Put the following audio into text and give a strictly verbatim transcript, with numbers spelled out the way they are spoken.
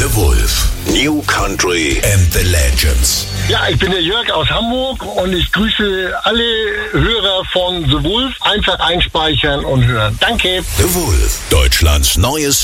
The Wolf. New Country and the Legends. Ja, ich bin der Jörg aus Hamburg und ich grüße alle Hörer von The Wolf. Einfach einspeichern und hören. Danke. The Wolf. Deutschlands neues